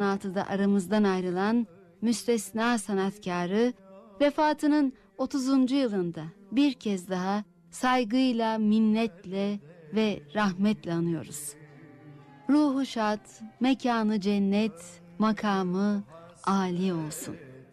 2016'da aramızdan ayrılan müstesna sanatkarı vefatının 30. yılında bir kez daha saygıyla, minnetle ve rahmetle anıyoruz. Ruhu şad, mekanı cennet, makamı âli olsun.